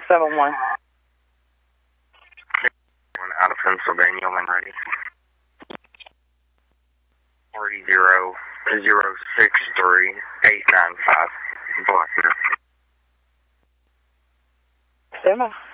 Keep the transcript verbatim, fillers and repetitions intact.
seven one. Out of Pennsylvania, when ready. Three zero zero six three eight nine five. Blackner. Seven.